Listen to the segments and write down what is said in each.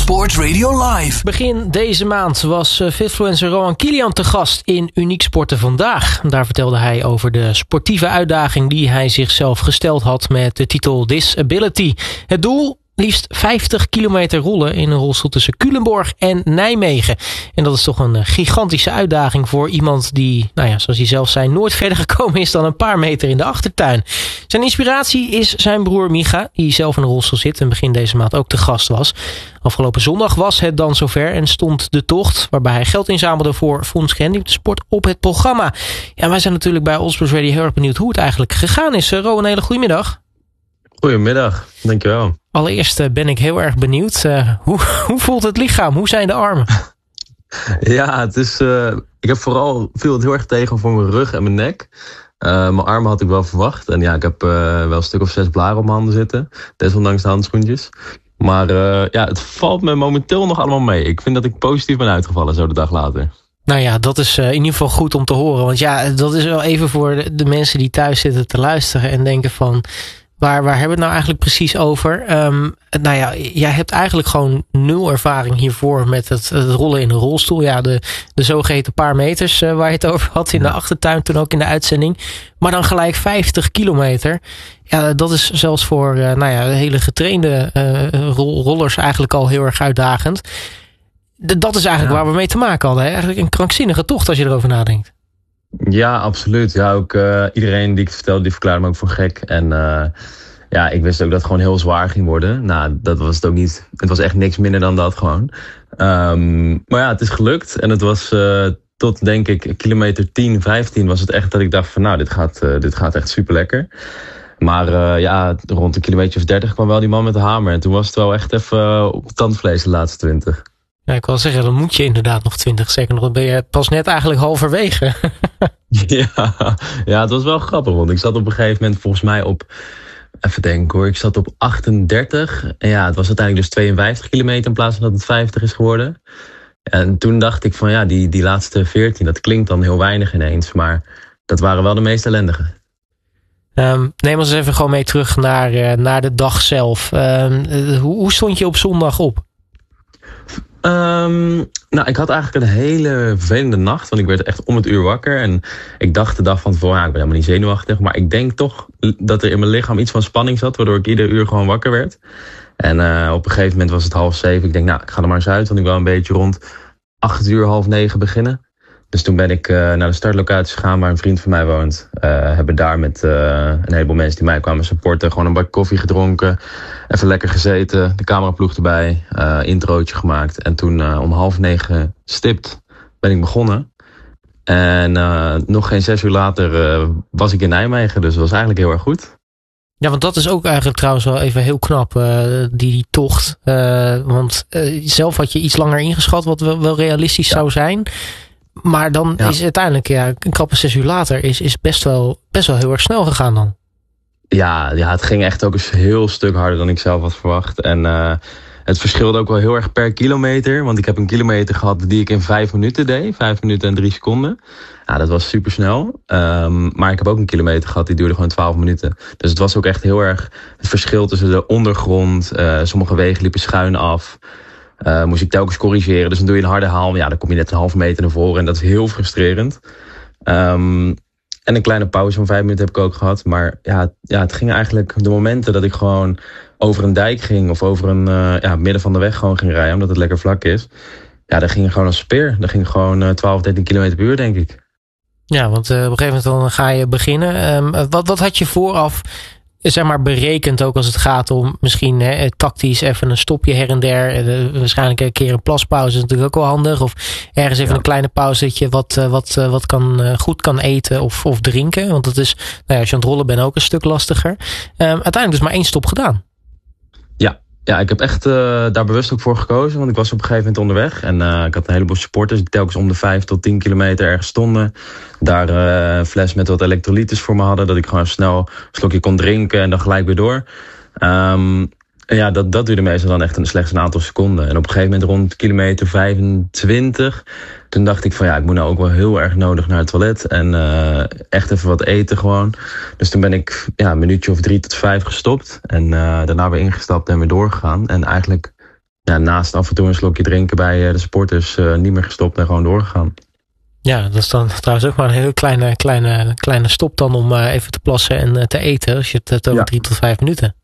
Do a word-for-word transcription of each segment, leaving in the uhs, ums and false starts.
Sport Radio Live. Begin deze maand was uh, fitfluencer Rohan Kilian te gast in Uniek Sporten Vandaag. Daar vertelde hij over de sportieve uitdaging die hij zichzelf gesteld had met de titel Disability. Het doel? Liefst vijftig kilometer rollen in een rolstoel tussen Culemborg en Nijmegen. En dat is toch een gigantische uitdaging voor iemand die, nou ja, zoals hij zelf zei, nooit verder gekomen is dan een paar meter in de achtertuin. Zijn inspiratie is zijn broer Micha, die zelf in een rolstoel zit en begin deze maand ook te gast was. Afgelopen zondag was het dan zover en stond de tocht, waarbij hij geld inzamelde voor Fonds Gehandicaptensport op het programma. Ja, wij zijn natuurlijk bij All Sports Radio heel erg benieuwd hoe het eigenlijk gegaan is. Rohan, een hele goedemiddag. Goedemiddag, dankjewel. Allereerst ben ik heel erg benieuwd. Uh, hoe, hoe voelt het lichaam? Hoe zijn de armen? Ja, het is, uh, ik heb vooral viel het heel erg tegen voor mijn rug en mijn nek. Uh, mijn armen had ik wel verwacht. En ja, ik heb uh, wel een stuk of zes blaren op mijn handen zitten. Desondanks de handschoentjes. Maar uh, ja, het valt me momenteel nog allemaal mee. Ik vind dat ik positief ben uitgevallen zo de dag later. Nou ja, dat is uh, in ieder geval goed om te horen. Want ja, dat is wel even voor de, de mensen die thuis zitten te luisteren en denken van, Waar, waar hebben we het nou eigenlijk precies over? Um, nou ja, jij hebt eigenlijk gewoon nul ervaring hiervoor met het, het rollen in een rolstoel. Ja, de, de zogeheten paar meters uh, waar je het over had in ja. de achtertuin, toen ook in de uitzending. Maar dan gelijk vijftig kilometer. Ja, dat is zelfs voor uh, nou ja, hele getrainde uh, rol, rollers eigenlijk al heel erg uitdagend. De, dat is eigenlijk ja. waar we mee te maken hadden. Hè? Eigenlijk een krankzinnige tocht als je erover nadenkt. Ja, absoluut. Ja, ook uh, iedereen die ik het vertelde, die verklaarde me ook voor gek. En uh, ja, ik wist ook dat het gewoon heel zwaar ging worden. Nou, dat was het ook niet. Het was echt niks minder dan dat gewoon. Um, maar ja, het is gelukt. En het was uh, tot, denk ik, kilometer tien, vijftien was het echt dat ik dacht van, nou, dit gaat, uh, dit gaat echt super lekker. Maar uh, ja, rond een kilometer of dertig kwam wel die man met de hamer. En toen was het wel echt even uh, op het tandvlees de laatste twintig. Ja, ik wil zeggen, dan moet je inderdaad nog twintig seconden. Dan ben je pas net eigenlijk halverwege. ja, ja, het was wel grappig. Want ik zat op een gegeven moment volgens mij op, even denken hoor, ik zat op achtendertig. En ja, het was uiteindelijk dus tweeënvijftig kilometer in plaats van dat het vijftig is geworden. En toen dacht ik van ja, die, die laatste veertien, dat klinkt dan heel weinig ineens. Maar dat waren wel de meest ellendige. Um, neem ons even gewoon mee terug naar, uh, naar de dag zelf. Um, uh, hoe, hoe stond je op zondag op? Um, nou, ik had eigenlijk een hele vervelende nacht. Want ik werd echt om het uur wakker. En ik dacht de dag van tevoren, ja, ik ben helemaal niet zenuwachtig. Maar ik denk toch dat er in mijn lichaam iets van spanning zat. Waardoor ik ieder uur gewoon wakker werd. En uh, op een gegeven moment was het half zeven. Ik denk, nou, ik ga er maar eens uit. Want ik wil een beetje rond acht uur, half negen beginnen. Dus toen ben ik uh, naar de startlocatie gegaan waar een vriend van mij woont. Uh, hebben daar met uh, een heleboel mensen die mij kwamen supporten gewoon een bak koffie gedronken. Even lekker gezeten, de cameraploeg erbij, uh, introotje gemaakt. En toen uh, om half negen stipt ben ik begonnen. En uh, nog geen zes uur later uh, was ik in Nijmegen, dus dat was eigenlijk heel erg goed. Ja, want dat is ook eigenlijk trouwens wel even heel knap, uh, die, die tocht. Uh, want uh, zelf had je iets langer ingeschat wat wel, wel realistisch ja. zou zijn. Maar dan ja. is uiteindelijk, ja, een krappe zes uur later, is, is best, wel, best wel heel erg snel gegaan dan. Ja, ja, het ging echt ook een heel stuk harder dan ik zelf had verwacht. En uh, het verschilde ook wel heel erg per kilometer. Want ik heb een kilometer gehad die ik in vijf minuten deed. Vijf minuten en drie seconden. Ja, dat was super snel. Um, maar ik heb ook een kilometer gehad die duurde gewoon twaalf minuten. Dus het was ook echt heel erg het verschil tussen de ondergrond. Uh, sommige wegen liepen schuin af. Uh, moest ik telkens corrigeren. Dus dan doe je een harde haal. Ja, dan kom je net een halve meter naar voren. En dat is heel frustrerend. Um, en een kleine pauze van vijf minuten heb ik ook gehad. Maar ja, ja, het ging eigenlijk de momenten dat ik gewoon over een dijk ging. Of over een uh, ja, midden van de weg gewoon ging rijden. Omdat het lekker vlak is. Ja, dat ging gewoon als speer. Dat ging gewoon uh, twaalf, dertien kilometer per uur, denk ik. Ja, want uh, op een gegeven moment dan ga je beginnen. Um, wat, wat had je vooraf, zeg maar, berekend ook als het gaat om misschien hè, tactisch even een stopje her en der. Uh, waarschijnlijk een keer een plaspauze is natuurlijk ook wel handig. Of ergens even ja. een kleine pauze dat je wat, uh, wat, uh, wat kan, uh, goed kan eten of, of drinken. Want dat is, nou ja, als je aan het rollen bent ook een stuk lastiger. Um, uiteindelijk dus maar één stop gedaan. Ja. Ja, ik heb echt uh, daar bewust ook voor gekozen. Want ik was op een gegeven moment onderweg. En uh, ik had een heleboel supporters die telkens om de vijf tot tien kilometer ergens stonden. Daar uh, een fles met wat elektrolytes voor me hadden. Dat ik gewoon snel een slokje kon drinken en dan gelijk weer door. Um, en ja, dat, dat duurde meestal dan echt een, slechts een aantal seconden. En op een gegeven moment rond kilometer vijfentwintig... toen dacht ik van ja, ik moet nou ook wel heel erg nodig naar het toilet. En uh, echt even wat eten gewoon. Dus toen ben ik ja, een minuutje of drie tot vijf gestopt. En uh, daarna weer ingestapt en weer doorgegaan. En eigenlijk ja, naast af en toe een slokje drinken bij de sporters uh, niet meer gestopt en gewoon doorgegaan. Ja, dat is dan trouwens ook maar een heel kleine, kleine, kleine stop dan om uh, even te plassen en uh, te eten. Als je het, het over ja. drie tot vijf minuten.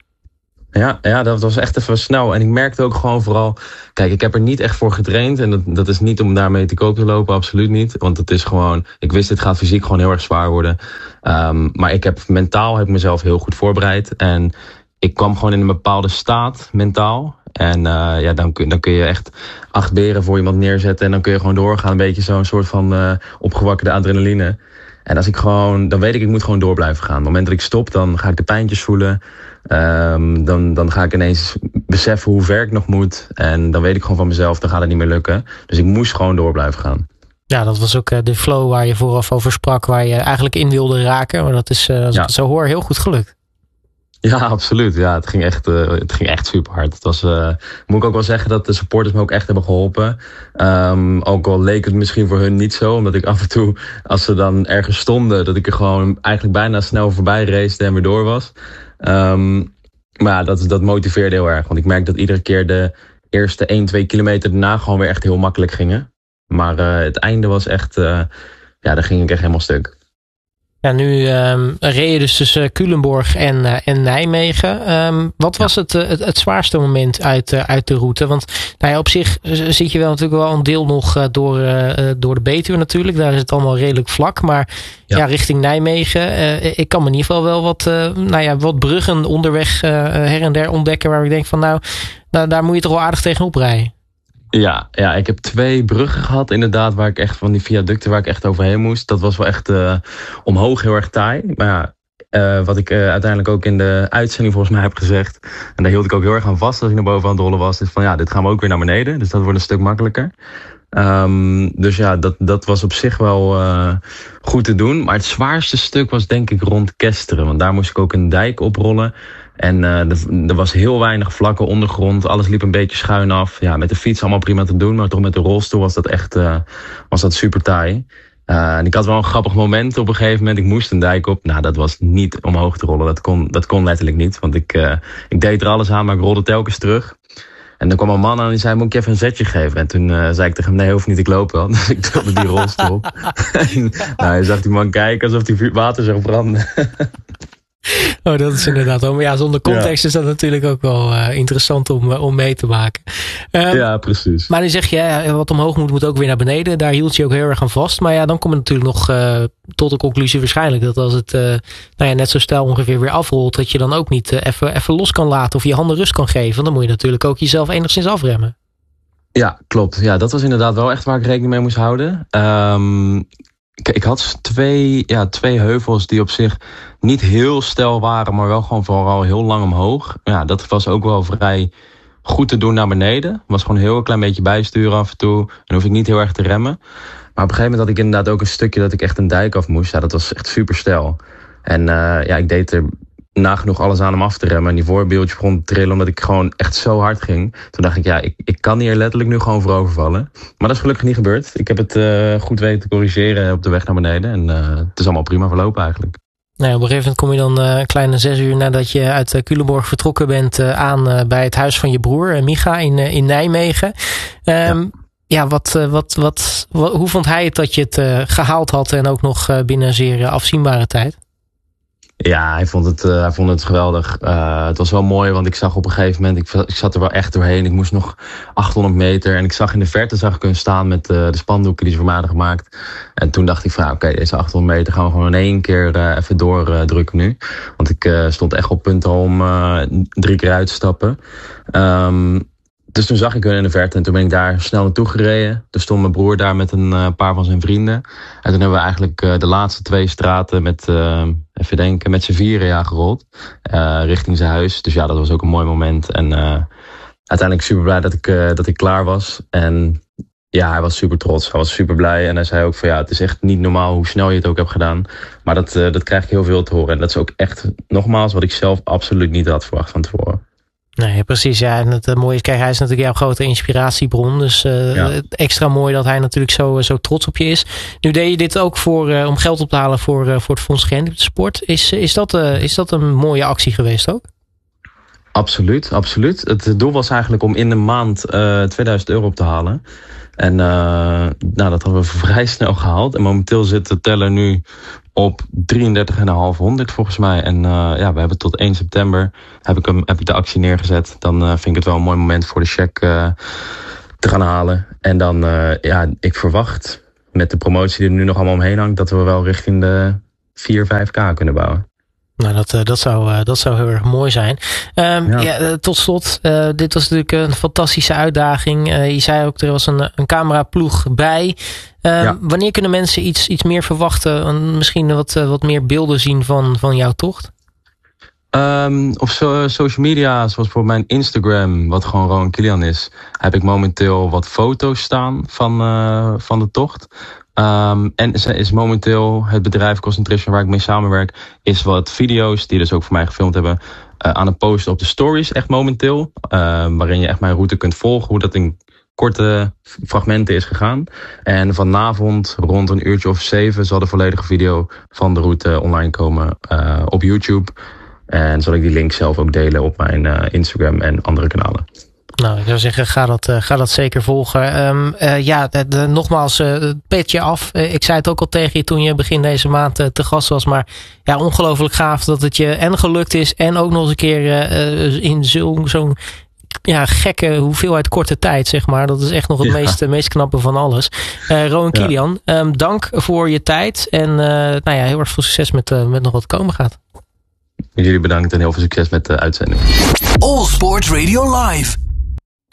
Ja, ja, dat was echt even snel. En ik merkte ook gewoon vooral... Kijk, ik heb er niet echt voor getraind. En dat, dat is niet om daarmee te koop te lopen, absoluut niet. Want het is gewoon... Ik wist, dit gaat fysiek gewoon heel erg zwaar worden. Um, maar ik heb mentaal heb ik mezelf heel goed voorbereid. En ik kwam gewoon in een bepaalde staat, mentaal. En uh, ja, dan, dan kun je echt acht beren voor iemand neerzetten. En dan kun je gewoon doorgaan. Een beetje zo'n soort van uh, opgewakkerde adrenaline. En als ik gewoon... Dan weet ik, ik moet gewoon door blijven gaan. Op het moment dat ik stop, dan ga ik de pijntjes voelen. Um, dan, dan ga ik ineens beseffen hoe ver ik nog moet. En dan weet ik gewoon van mezelf, dan gaat het niet meer lukken. Dus ik moest gewoon door blijven gaan. Ja, dat was ook uh, de flow waar je vooraf over sprak. Waar je eigenlijk in wilde raken. Maar dat is, uh, als ja. ik het zo hoor, heel goed gelukt. Ja, absoluut. Ja, het ging echt, uh, het ging echt super hard. Het was, uh, moet ik ook wel zeggen dat de supporters me ook echt hebben geholpen. Um, ook al leek het misschien voor hun niet zo. Omdat ik af en toe, als ze dan ergens stonden, dat ik er gewoon eigenlijk bijna snel voorbij race en weer door was. Um, maar ja, dat, dat motiveerde heel erg. Want ik merk dat iedere keer de eerste één, twee kilometer daarna gewoon weer echt heel makkelijk gingen. Maar uh, het einde was echt, uh, ja, daar ging ik echt helemaal stuk. Ja, nu um, reed je dus tussen Culemborg en, uh, en Nijmegen. Um, wat was ja. het, uh, het, het zwaarste moment uit, uh, uit de route? Want nou ja, op zich zit je wel natuurlijk wel een deel nog uh, door, uh, door de Betuwe natuurlijk. Daar is het allemaal redelijk vlak. Maar ja, ja richting Nijmegen. Uh, ik kan me in ieder geval wel wat, uh, nou ja, wat bruggen onderweg uh, her en der ontdekken. Waar ik denk van nou, nou, daar moet je toch wel aardig tegenop rijden. Ja, ja, ik heb twee bruggen gehad inderdaad, waar ik echt van die viaducten waar ik echt overheen moest. Dat was wel echt uh, omhoog heel erg taai. Maar ja, uh, wat ik uh, uiteindelijk ook in de uitzending volgens mij heb gezegd, en daar hield ik ook heel erg aan vast als ik naar boven aan het rollen was, is van ja, dit gaan we ook weer naar beneden. Dus dat wordt een stuk makkelijker. Um, dus ja, dat, dat was op zich wel uh, goed te doen. Maar het zwaarste stuk was denk ik rond Kesteren. Want daar moest ik ook een dijk oprollen. En uh, er, er was heel weinig vlakke ondergrond. Alles liep een beetje schuin af. Ja, met de fiets allemaal prima te doen. Maar toch met de rolstoel was dat echt uh, was dat super taai. Uh, en ik had wel een grappig moment op een gegeven moment. Ik moest een dijk op. Nou, dat was niet omhoog te rollen. Dat kon, dat kon letterlijk niet. Want ik, uh, ik deed er alles aan, maar ik rolde telkens terug. En dan kwam een man aan en die zei, moet ik je even een zetje geven? En toen uh, zei ik tegen hem, nee, hoeft niet, ik loop wel. Dus ik tilde die rolstoel op. En, nou, hij zag die man kijken alsof hij water zou branden. Oh, dat is inderdaad wel. Maar ja, zonder context ja. is dat natuurlijk ook wel uh, interessant om, uh, om mee te maken. Um, ja, precies. Maar dan zeg je, ja, wat omhoog moet, moet ook weer naar beneden. Daar hield je ook heel erg aan vast. Maar ja, dan kom je natuurlijk nog uh, tot de conclusie waarschijnlijk dat als het uh, nou ja, net zo stijl ongeveer weer afrolt, dat je dan ook niet uh, even, even los kan laten of je handen rust kan geven. Dan moet je natuurlijk ook jezelf enigszins afremmen. Ja, klopt. Ja, dat was inderdaad wel echt waar ik rekening mee moest houden. Um, ik, ik had twee, ja, twee heuvels die op zich niet heel steil waren, maar wel gewoon vooral heel lang omhoog. Ja, dat was ook wel vrij goed te doen naar beneden. Was gewoon een heel klein beetje bijsturen af en toe. En hoef ik niet heel erg te remmen. Maar op een gegeven moment had ik inderdaad ook een stukje dat ik echt een dijk af moest. Ja, dat was echt super steil. En uh, ja, ik deed er nagenoeg alles aan om af te remmen. En die voorbeeldje begon te trillen omdat ik gewoon echt zo hard ging. Toen dacht ik, ja, ik, ik kan hier letterlijk nu gewoon voorover vallen. Maar dat is gelukkig niet gebeurd. Ik heb het uh, goed weten te corrigeren op de weg naar beneden. En uh, het is allemaal prima verlopen eigenlijk. Nou, op een gegeven moment kom je dan uh, een kleine zes uur nadat je uit uh, Culemborg vertrokken bent uh, aan uh, bij het huis van je broer, uh, Micha, in, uh, in Nijmegen. Um, ja. ja, wat, uh, wat, wat, wat, hoe vond hij het dat je het uh, gehaald had en ook nog uh, binnen een zeer uh, afzienbare tijd? Ja, hij vond het, uh, hij vond het geweldig. Uh, het was wel mooi, want ik zag op een gegeven moment, ik, ik zat er wel echt doorheen. Ik moest nog achthonderd meter en ik zag in de verte zag ik hun staan met uh, de spandoeken die ze voor mij hadden gemaakt. En toen dacht ik van, oké, okay, deze achthonderd meter gaan we gewoon in één keer uh, even doordrukken uh, nu. Want ik uh, stond echt op punt om uh, drie keer uit te stappen. Um, Dus toen zag ik hun in de verte en toen ben ik daar snel naartoe gereden. Toen stond mijn broer daar met een uh, paar van zijn vrienden. En toen hebben we eigenlijk uh, de laatste twee straten met, uh, even denken, met z'n vieren ja, gerold. Uh, richting zijn huis. Dus ja, dat was ook een mooi moment. En uh, uiteindelijk super blij dat ik, uh, dat ik klaar was. En ja, hij was super trots. Hij was super blij. En hij zei ook van ja, het is echt niet normaal hoe snel je het ook hebt gedaan. Maar dat, uh, dat krijg ik heel veel te horen. En dat is ook echt, nogmaals, wat ik zelf absoluut niet had verwacht van tevoren. Nee, precies. Ja, en het uh, mooie is, kijk, hij is natuurlijk jouw grote inspiratiebron. Dus uh, ja. extra mooi dat hij natuurlijk zo, zo trots op je is. Nu deed je dit ook voor, uh, om geld op te halen voor, uh, voor het Fonds Gehandicaptensport. Is, is, dat, uh, is dat een mooie actie geweest ook? Absoluut, absoluut. Het doel was eigenlijk om in de maand uh, tweeduizend euro op te halen. En uh, nou, dat hadden we vrij snel gehaald. En momenteel zit de teller nu op drieëndertig vijfhonderd volgens mij. En uh, ja, we hebben tot één september heb ik, hem, heb ik de actie neergezet. Dan uh, vind ik het wel een mooi moment voor de check uh, te gaan halen. En dan, uh, ja, ik verwacht met de promotie die er nu nog allemaal omheen hangt, dat we wel richting de vier, vijf k kunnen bouwen. Nou, dat, uh, dat, zou, uh, dat zou heel erg mooi zijn. Um, ja. Ja, uh, tot slot, uh, dit was natuurlijk een fantastische uitdaging. Uh, je zei ook, er was een, een cameraploeg bij. Uh, ja. Wanneer kunnen mensen iets, iets meer verwachten? En misschien wat, uh, wat meer beelden zien van, van jouw tocht? Um, op so, social media, zoals bijvoorbeeld mijn Instagram, wat gewoon Rowan Kilian is, heb ik momenteel wat foto's staan van, uh, van de tocht. Um, en is momenteel het bedrijf Concentration waar ik mee samenwerk, is wat video's die dus ook voor mij gefilmd hebben, uh, aan het posten op de stories echt momenteel. Uh, waarin je echt mijn route kunt volgen, hoe dat in korte fragmenten is gegaan. En vanavond rond een uurtje of zeven zal de volledige video van de route online komen uh, op YouTube. En zal ik die link zelf ook delen op mijn uh, Instagram en andere kanalen. Nou, ik zou zeggen, ga dat, uh, ga dat zeker volgen. Um, uh, ja, de, de, nogmaals, uh, petje af. Uh, ik zei het ook al tegen je toen je begin deze maand uh, te gast was. Maar ja, ongelooflijk gaaf dat het je en gelukt is. En ook nog eens een keer uh, in zo'n zo'n ja, gekke hoeveelheid korte tijd, zeg maar. Dat is echt nog het ja. meest, meest knappe van alles. Uh, Rowan ja. Kilian, um, dank voor je tijd. En uh, nou ja, heel erg veel succes met, uh, met nog wat komen gaat. Jullie bedankt en heel veel succes met de uitzending. All Sport Radio Live.